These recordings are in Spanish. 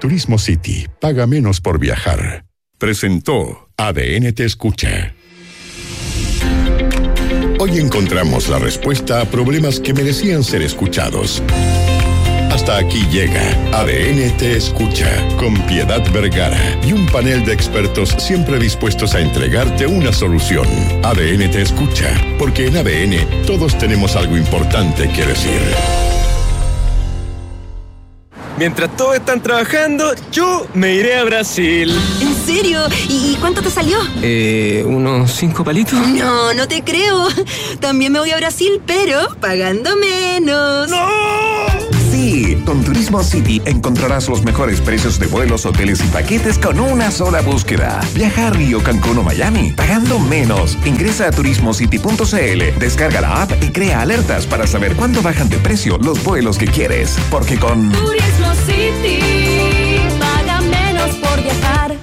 Turismo City. Paga menos por viajar. Presentó ADN Te Escucha. Hoy encontramos la respuesta a problemas que merecían ser escuchados. Hasta aquí llega ADN Te Escucha, con Piedad Vergara y un panel de expertos siempre dispuestos a entregarte una solución. ADN Te Escucha, porque en ADN todos tenemos algo importante que decir. Mientras todos están trabajando, yo me iré a Brasil. ¿En serio? ¿Y cuánto te salió? ¿Unos 5 palitos? No te creo. También me voy a Brasil, pero pagando menos. ¡No! Sí, con Turismo City encontrarás los mejores precios de vuelos, hoteles y paquetes con una sola búsqueda. Viaja a Río, Cancún o Miami, pagando menos. Ingresa a turismocity.cl, descarga la app y crea alertas para saber cuándo bajan de precio los vuelos que quieres. Porque con Turismo City, paga menos por viajar.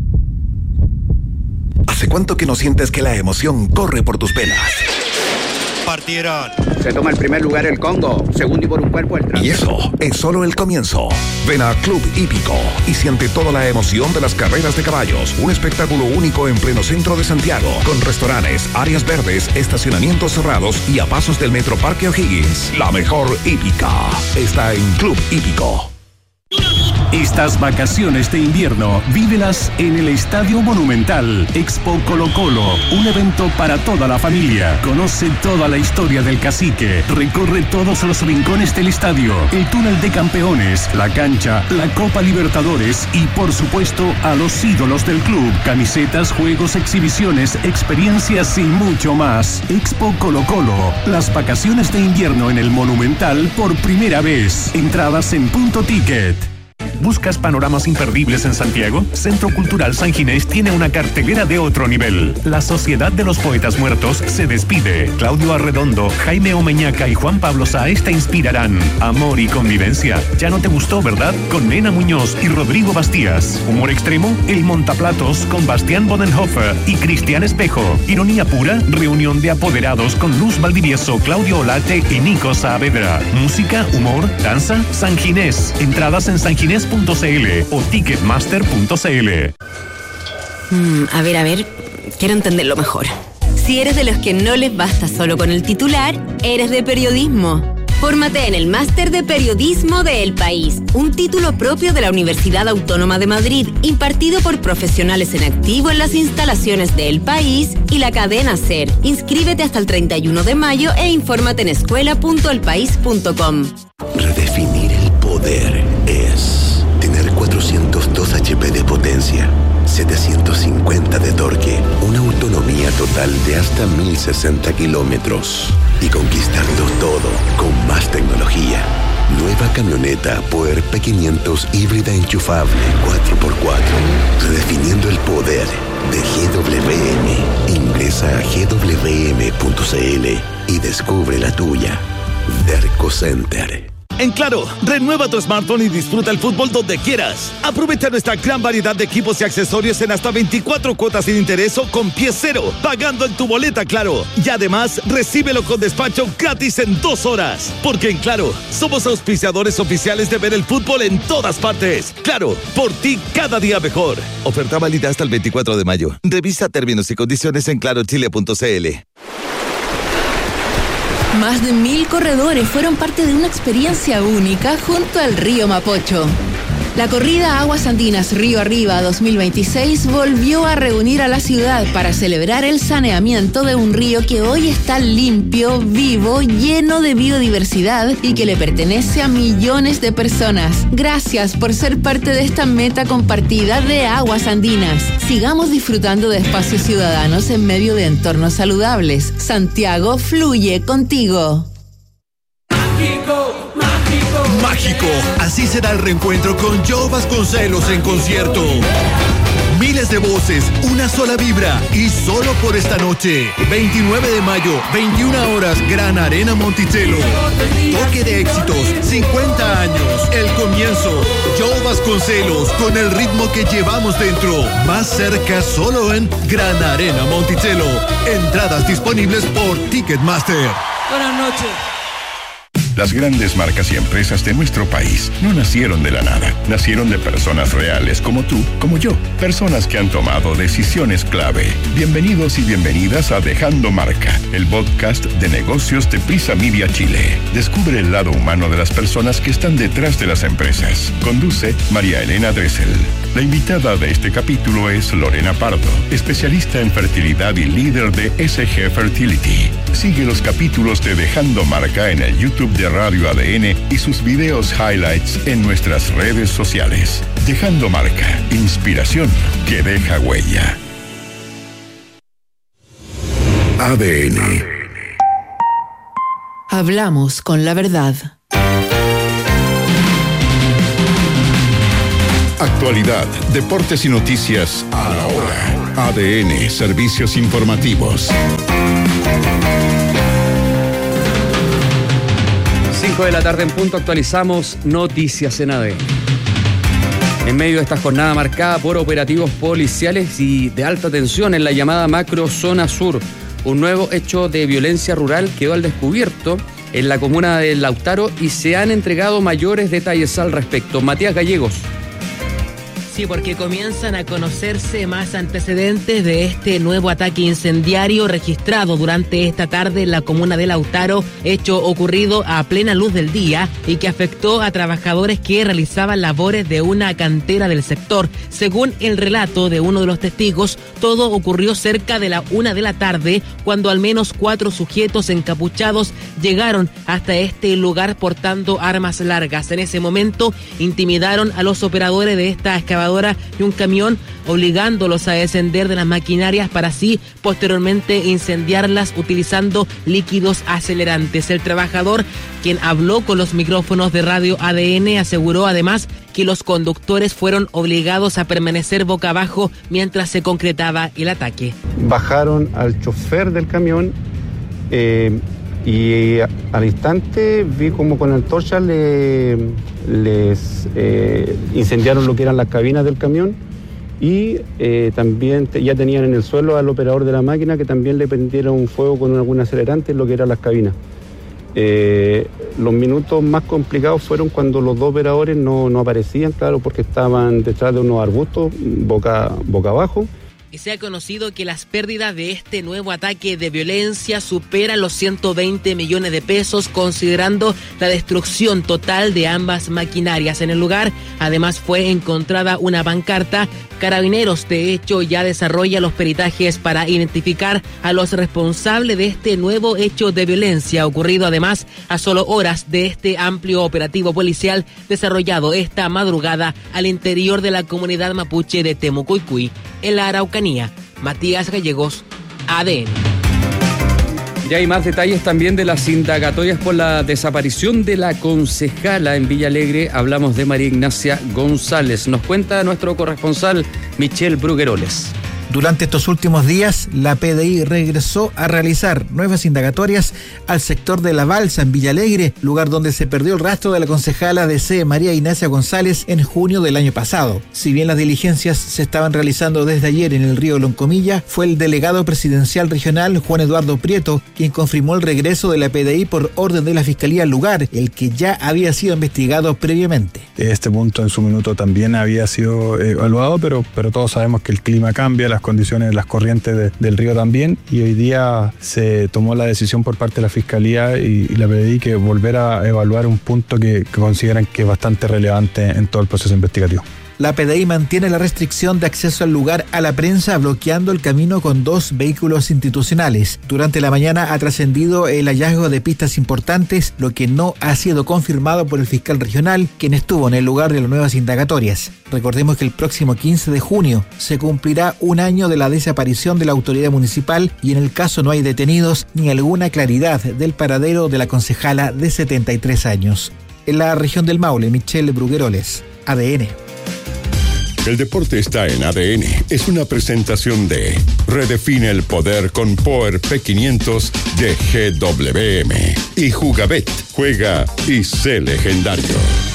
¿Hace cuánto que no sientes que la emoción corre por tus venas? Partieron. Se toma el primer lugar el Congo, segundo y por un cuerpo el Trans. Y eso es solo el comienzo. Ven a Club Hípico y siente toda la emoción de las carreras de caballos. Un espectáculo único en pleno centro de Santiago, con restaurantes, áreas verdes, estacionamientos cerrados y a pasos del Metro Parque O'Higgins. La mejor hípica está en Club Hípico. Estas vacaciones de invierno, vívelas en el Estadio Monumental. Expo Colo Colo, un evento para toda la familia. Conoce toda la historia del Cacique. Recorre todos los rincones del estadio, el túnel de campeones, la cancha, la Copa Libertadores y, por supuesto, a los ídolos del club. Camisetas, juegos, exhibiciones, experiencias y mucho más. Expo Colo Colo, las vacaciones de invierno en el Monumental por primera vez. Entradas en Punto Ticket. ¿Buscas panoramas imperdibles en Santiago? Centro Cultural San Ginés tiene una cartelera de otro nivel. La Sociedad de los Poetas Muertos se despide. Claudio Arredondo, Jaime Omeñaca y Juan Pablo Sáez te inspirarán. Amor y convivencia. Ya no te gustó, ¿verdad? Con Nena Muñoz y Rodrigo Bastías. Humor extremo, El Montaplatos con Bastián Bodenhofer y Cristian Espejo. Ironía pura, reunión de apoderados con Luz Valdivieso, Claudio Olate y Nico Saavedra. Música, humor, danza, San Ginés. Entradas en sanginés.cl o ticketmaster.cl. A ver, quiero entenderlo mejor. Si eres de los que no les basta solo con el titular, eres de periodismo. Fórmate en el Máster de Periodismo de El País, un título propio de la Universidad Autónoma de Madrid, impartido por profesionales en activo en las instalaciones de El País y la cadena SER. Inscríbete hasta el 31 de mayo e infórmate en escuela.elpaís.com. Redefinir el poder es tener 402 HP de potencia, 750 de torque, una autonomía total de hasta 1060 kilómetros y conquistarlo todo con más tecnología. Nueva camioneta Puer P500 híbrida enchufable 4x4. Redefiniendo el poder de GWM. Ingresa a gwm.cl y descubre la tuya. Derco Center. En Claro, renueva tu smartphone y disfruta el fútbol donde quieras. Aprovecha nuestra gran variedad de equipos y accesorios en hasta 24 cuotas sin interés o con pie cero, pagando en tu boleta Claro. Y además, recíbelo con despacho gratis en 2 horas. Porque en Claro, somos auspiciadores oficiales de ver el fútbol en todas partes. Claro, por ti cada día mejor. Oferta válida hasta el 24 de mayo. Revisa términos y condiciones en clarochile.cl. Más de 1000 corredores fueron parte de una experiencia única junto al río Mapocho. La corrida Aguas Andinas Río Arriba 2026 volvió a reunir a la ciudad para celebrar el saneamiento de un río que hoy está limpio, vivo, lleno de biodiversidad y que le pertenece a millones de personas. Gracias por ser parte de esta meta compartida de Aguas Andinas. Sigamos disfrutando de espacios ciudadanos en medio de entornos saludables. Santiago fluye contigo. Mágico, así será el reencuentro con Joe Vasconcelos en concierto. Miles de voces, una sola vibra y solo por esta noche. 29 de mayo, 21 horas, Gran Arena Monticello. Toque de éxitos, 50 años, el comienzo. Joe Vasconcelos, con el ritmo que llevamos dentro. Más cerca solo en Gran Arena Monticello. Entradas disponibles por Ticketmaster. Buenas noches. Las grandes marcas y empresas de nuestro país no nacieron de la nada. Nacieron de personas reales como tú, como yo. Personas que han tomado decisiones clave. Bienvenidos y bienvenidas a Dejando Marca, el podcast de negocios de Prisa Media Chile. Descubre el lado humano de las personas que están detrás de las empresas. Conduce María Elena Dressel. La invitada de este capítulo es Lorena Pardo, especialista en fertilidad y líder de SG Fertility. Sigue los capítulos de Dejando Marca en el YouTube de Radio ADN y sus videos highlights en nuestras redes sociales. Dejando Marca, inspiración que deja huella. ADN. Hablamos con la verdad. Actualidad, deportes y noticias a la hora. ADN, servicios informativos. 5 de la tarde en punto, actualizamos noticias en ADN. En medio de esta jornada marcada por operativos policiales y de alta tensión en la llamada macro zona sur, un nuevo hecho de violencia rural quedó al descubierto en la comuna de Lautaro y se han entregado mayores detalles al respecto. Matías Gallegos. Sí, porque comienzan a conocerse más antecedentes de este nuevo ataque incendiario registrado durante esta tarde en la comuna de Lautaro, hecho ocurrido a plena luz del día y que afectó a trabajadores que realizaban labores de una cantera del sector. Según el relato de uno de los testigos, todo ocurrió cerca de la 1 de la tarde, cuando al menos 4 sujetos encapuchados llegaron hasta este lugar portando armas largas. En ese momento intimidaron a los operadores de esta excavadora y un camión, obligándolos a descender de las maquinarias para así posteriormente incendiarlas utilizando líquidos acelerantes. El trabajador, quien habló con los micrófonos de Radio ADN, aseguró además que los conductores fueron obligados a permanecer boca abajo mientras se concretaba el ataque. Bajaron al chofer del camión y al instante vi como con antorcha les incendiaron lo que eran las cabinas del camión y también ya tenían en el suelo al operador de la máquina, que también le prendieron fuego con algún acelerante en lo que eran las cabinas. Los minutos más complicados fueron cuando los dos operadores no aparecían, claro, porque estaban detrás de unos arbustos boca abajo. Y se ha conocido que las pérdidas de este nuevo ataque de violencia superan los 120 millones de pesos, considerando la destrucción total de ambas maquinarias. En el lugar, además, fue encontrada una pancarta. Carabineros, de hecho, ya desarrolla los peritajes para identificar a los responsables de este nuevo hecho de violencia, ocurrido además a solo horas de este amplio operativo policial desarrollado esta madrugada al interior de la comunidad mapuche de Temucuicui, en la Araucanía. Matías Gallegos, ADN. Ya hay más detalles también de las indagatorias por la desaparición de la concejala en Villa Alegre. Hablamos de María Ignacia González. Nos cuenta nuestro corresponsal Michelle Brugueroles. Durante estos últimos días, la PDI regresó a realizar nuevas indagatorias al sector de La Balsa, en Villa Alegre, lugar donde se perdió el rastro de la concejala DC María Ignacia González en junio del año pasado. Si bien las diligencias se estaban realizando desde ayer en el río Loncomilla, fue el delegado presidencial regional Juan Eduardo Prieto quien confirmó el regreso de la PDI por orden de la Fiscalía al lugar, el que ya había sido investigado previamente. Este punto en su minuto también había sido evaluado, pero todos sabemos que el clima cambia, las condiciones, las corrientes del río también, y hoy día se tomó la decisión por parte de la Fiscalía y la PDI que volver a evaluar un punto que consideran que es bastante relevante en todo el proceso investigativo. La PDI mantiene la restricción de acceso al lugar a la prensa, bloqueando el camino con 2 vehículos institucionales. Durante la mañana ha trascendido el hallazgo de pistas importantes, lo que no ha sido confirmado por el fiscal regional, quien estuvo en el lugar de las nuevas indagatorias. Recordemos que el próximo 15 de junio se cumplirá un año de la desaparición de la autoridad municipal y en el caso no hay detenidos ni alguna claridad del paradero de la concejala de 73 años. En la región del Maule, Michelle Brugueroles, ADN. El deporte está en ADN. Es una presentación de Redefine el poder con Power P500 de GWM. Y Jugabet. Juega y sé legendario.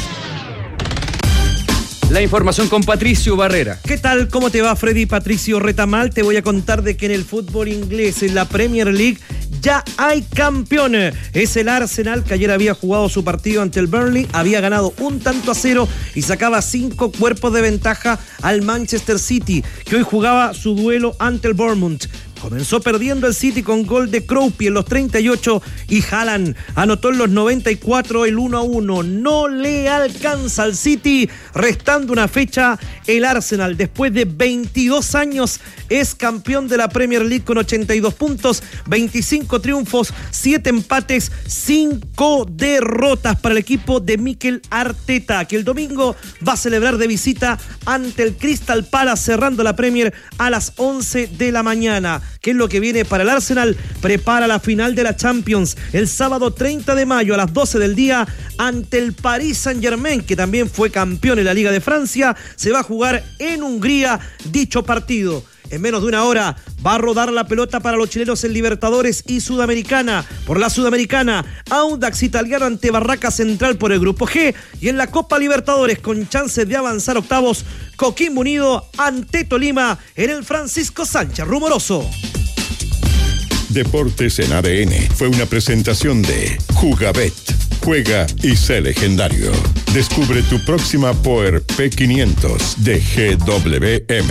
La información con Patricio Barrera. ¿Qué tal? ¿Cómo te va, Freddy? Patricio Retamal. Te voy a contar de que en el fútbol inglés, en la Premier League, ya hay campeón. Es el Arsenal, que ayer había jugado su partido ante el Burnley, había ganado 1-0 y sacaba 5 cuerpos de ventaja al Manchester City, que hoy jugaba su duelo ante el Bournemouth. Comenzó perdiendo el City con gol de Kroenke en los 38 y Haaland anotó en los 94 el 1-1. No le alcanza al City, restando una fecha. El Arsenal, después de 22 años, es campeón de la Premier League con 82 puntos, 25 triunfos, 7 empates, 5 derrotas para el equipo de Mikel Arteta, que el domingo va a celebrar de visita ante el Crystal Palace, cerrando la Premier a las 11 de la mañana. ¿Qué es lo que viene para el Arsenal? Prepara la final de la Champions el sábado 30 de mayo a las 12 del día ante el Paris Saint-Germain, que también fue campeón en la Liga de Francia. Se va a jugar en Hungría dicho partido. En menos de una hora va a rodar la pelota para los chilenos en Libertadores y Sudamericana. Por la Sudamericana, Audax Italiano ante Barraca Central por el Grupo G. Y en la Copa Libertadores, con chances de avanzar octavos, Coquimbo Unido ante Tolima en el Francisco Sánchez Rumoroso. Deportes en ADN fue una presentación de Jugabet. Juega y sé legendario. Descubre tu próxima Power P500 de GWM.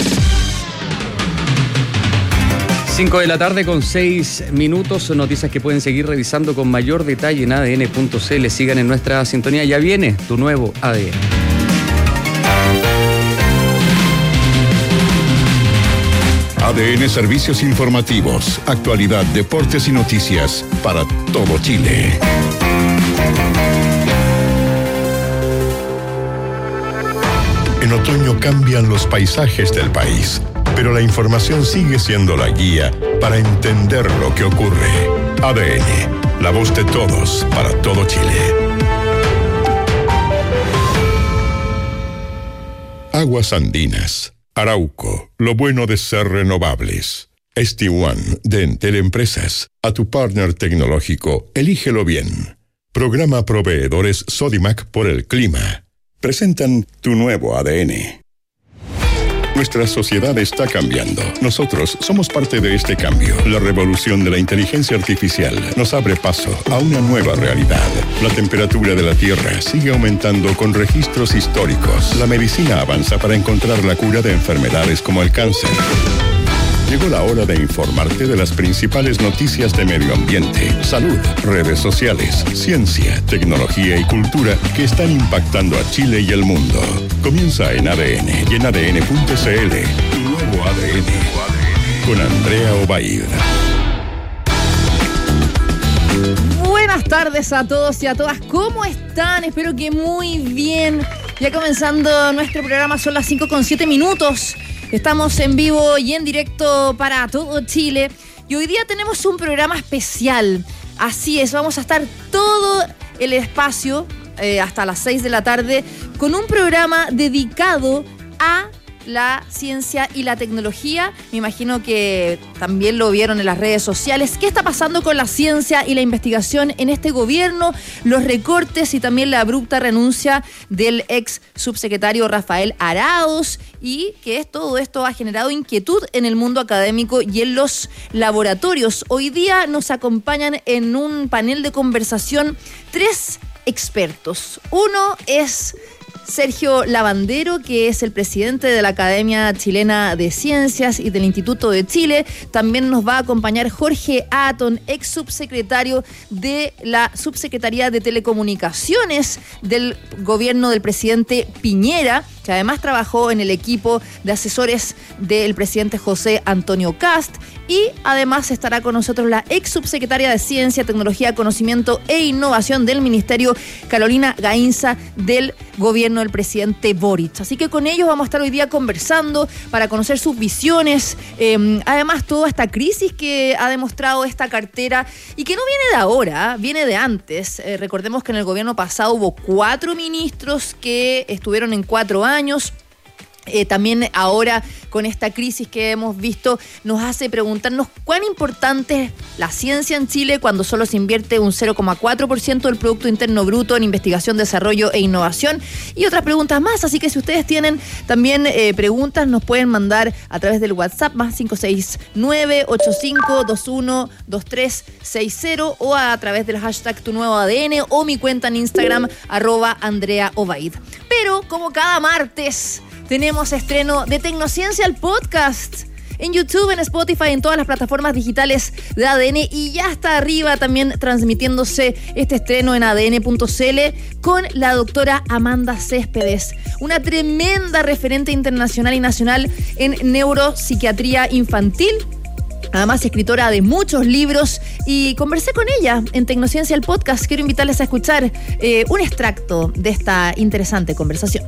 5 de la tarde con 6 minutos, noticias que pueden seguir revisando con mayor detalle en adn.cl. Sigan en nuestra sintonía, ya viene tu nuevo ADN. ADN Servicios Informativos, actualidad, deportes y noticias para todo Chile. En otoño cambian los paisajes del país, pero la información sigue siendo la guía para entender lo que ocurre. ADN, la voz de todos para todo Chile. Aguas Andinas, Arauco, lo bueno de ser renovables. ST1 de Entel Empresas, a tu partner tecnológico, elígelo bien. Programa Proveedores Sodimac por el clima. Presentan tu nuevo ADN. Nuestra sociedad está cambiando. Nosotros somos parte de este cambio. La revolución de la inteligencia artificial nos abre paso a una nueva realidad. La temperatura de la Tierra sigue aumentando con registros históricos. La medicina avanza para encontrar la cura de enfermedades como el cáncer. Llegó la hora de informarte de las principales noticias de medio ambiente, salud, redes sociales, ciencia, tecnología y cultura que están impactando a Chile y el mundo. Comienza en ADN y en ADN.cl. Tu nuevo ADN. Con Andrea Obaid. Buenas tardes a todos y a todas. ¿Cómo están? Espero que muy bien. Ya comenzando nuestro programa, son las 5:07. Estamos en vivo y en directo para todo Chile. Y hoy día tenemos un programa especial. Así es, vamos a estar todo el espacio hasta las 6 de la tarde con un programa dedicado a la ciencia y la tecnología. Me imagino que también lo vieron en las redes sociales. ¿Qué está pasando con la ciencia y la investigación en este gobierno? Los recortes y también la abrupta renuncia del ex subsecretario Rafael Arauz, y que todo esto ha generado inquietud en el mundo académico y en los laboratorios. Hoy día nos acompañan en un panel de conversación 3 expertos. Uno es Sergio Lavandero, que es el presidente de la Academia Chilena de Ciencias y del Instituto de Chile. También nos va a acompañar Jorge Atton, ex subsecretario de la Subsecretaría de Telecomunicaciones del gobierno del presidente Piñera, que además trabajó en el equipo de asesores del presidente José Antonio Kast. Y además estará con nosotros la ex subsecretaria de Ciencia, Tecnología, Conocimiento e Innovación del Ministerio, Carolina Gainza, del gobierno del presidente Boric. Así que con ellos vamos a estar hoy día conversando para conocer sus visiones. Además, toda esta crisis que ha demostrado esta cartera y que no viene de ahora, viene de antes. Recordemos que en el gobierno pasado hubo 4 ministros que estuvieron en 4 años. También ahora con esta crisis que hemos visto nos hace preguntarnos cuán importante es la ciencia en Chile cuando solo se invierte un 0,4% del Producto Interno Bruto en investigación, desarrollo e innovación y otras preguntas más. Así que si ustedes tienen también preguntas, nos pueden mandar a través del WhatsApp más 569-8521-2360 o a través del hashtag Tu Nuevo ADN o mi cuenta en Instagram @AndreaObaid. Pero como cada martes tenemos estreno de Tecnociencia, el podcast, en YouTube, en Spotify, en todas las plataformas digitales de ADN, y ya está arriba también transmitiéndose este estreno en adn.cl con la doctora Amanda Céspedes, una tremenda referente internacional y nacional en neuropsiquiatría infantil. Además, escritora de muchos libros, y conversé con ella en Tecnociencia, el podcast. Quiero invitarles a escuchar un extracto de esta interesante conversación.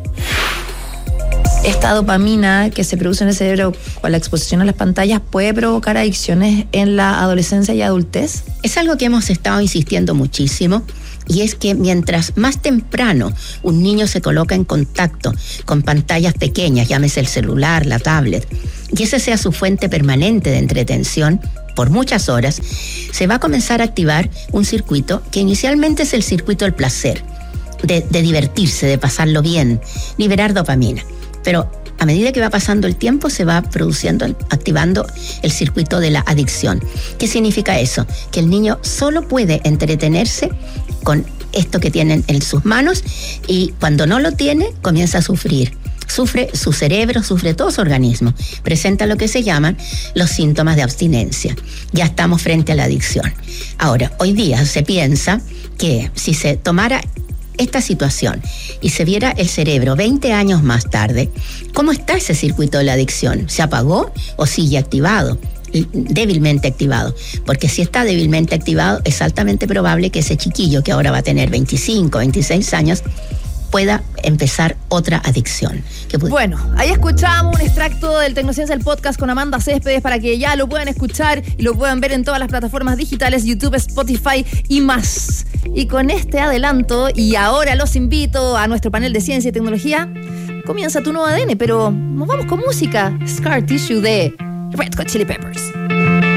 Esta dopamina que se produce en el cerebro con la exposición a las pantallas puede provocar adicciones en la adolescencia y adultez. Es algo que hemos estado insistiendo muchísimo, y es que mientras más temprano un niño se coloca en contacto con pantallas pequeñas, llámese el celular, la tablet, y esa sea su fuente permanente de entretención por muchas horas, se va a comenzar a activar un circuito que inicialmente es el circuito del placer, de divertirse, de pasarlo bien, liberar dopamina. Pero a medida que va pasando el tiempo se va activando el circuito de la adicción. ¿Qué significa eso? Que el niño solo puede entretenerse con esto que tienen en sus manos, y cuando no lo tiene comienza a sufrir. Sufre su cerebro, sufre todo su organismo. Presenta lo que se llaman los síntomas de abstinencia. Ya estamos frente a la adicción. Ahora, hoy día se piensa que si se tomara esta situación y se viera el cerebro 20 años más tarde, ¿cómo está ese circuito de la adicción? ¿Se apagó o sigue activado? Débilmente activado, porque si está débilmente activado es altamente probable que ese chiquillo que ahora va a tener 25, 26 años pueda empezar otra adicción. Bueno, ahí escuchamos un extracto del Tecnociencia, el podcast con Amanda Céspedes, para que ya lo puedan escuchar y lo puedan ver en todas las plataformas digitales, YouTube, Spotify y más. Y con este adelanto, y ahora los invito a nuestro panel de ciencia y tecnología, comienza Tu Nuevo ADN, pero nos vamos con música. Scar Tissue de Red Hot Chili Peppers.